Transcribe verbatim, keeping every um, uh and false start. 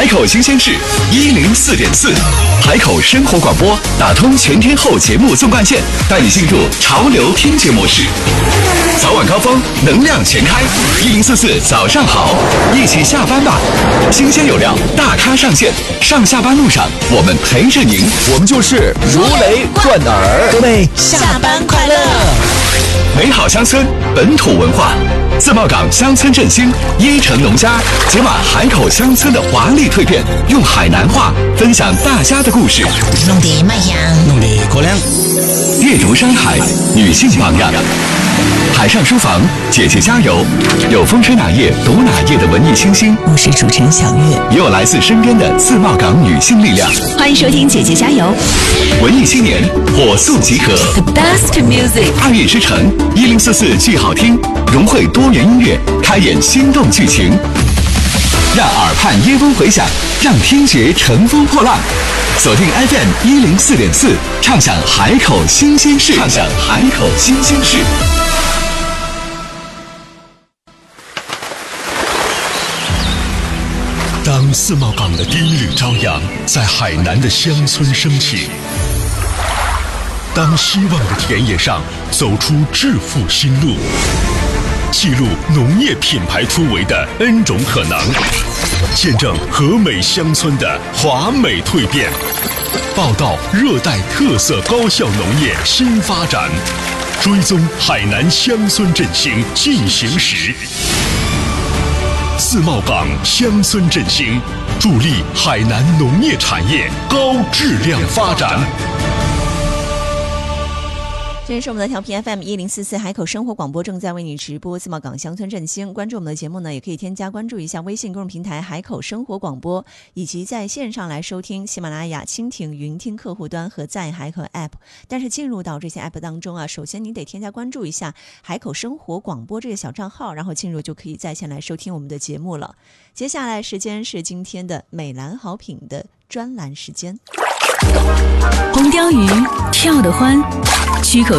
海口新鲜事一零四点四，海口生活广播打通全天候节目纵贯线，带你进入潮流听觉模式。早晚高峰，能量全开，一零四四早上好，一起下班吧。新鲜有料，大咖上线，上下班路上我们陪着您， 我们就是如雷贯耳。 各位下班快乐！ 美好乡村，本土文化。自贸港乡村振兴，一城农家解码海口乡村的华丽蜕变，用海南话分享大家的故事。 弄得卖香， 弄得过凉。 阅读山海，女性榜样。海上书房，姐姐加油！有风吹哪页读哪页的文艺清新， 我是主持人小月， 也有来自身边的自贸港女性力量。 欢迎收听姐姐加油！ 文艺青年火速集合 ，The best music， 二月之城一零四四剧好听，融汇多元音乐，开演心动剧情，让耳畔耶风回响，让听觉乘风破浪。锁定 F M 一零四点四，畅享海口新鲜事，畅享海口新鲜事。 当自贸港的第一缕朝阳在海南的乡村升起，当希望的田野上走出致富新路，记录农业品牌突围的 N 种可能，见证和美乡村的华美蜕变，报道热带特色高效农业新发展，追踪海南乡村振兴进行时。自贸港乡村振兴，助力海南农业产业高质量发展。 这里是我们的调频 F M 一零四四海口生活广播，正在为你直播自贸港乡村振兴。关注我们的节目呢，也可以添加关注一下微信公众平台海口生活广播，以及在线上来收听喜马拉雅、蜻蜓、云听客户端和在海口 App。但是进入到这些 App 当中啊，首先你得添加关注一下海口生活广播这个小账号，然后进入就可以在线来收听我们的节目了。接下来时间是今天的美兰好品的专栏时间。 红鲷鱼跳得欢，曲口